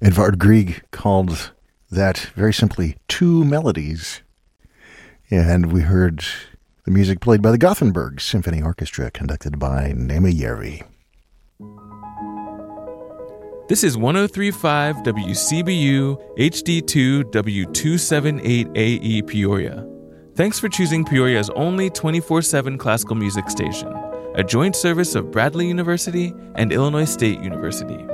Edvard Grieg called that very simply Two Melodies. And we heard the music played by the Gothenburg Symphony Orchestra, conducted by Nema Järvi. This is 103.5 WCBU HD2 W278AE Peoria. Thanks for choosing Peoria's only 24/7 classical music station, a joint service of Bradley University and Illinois State University.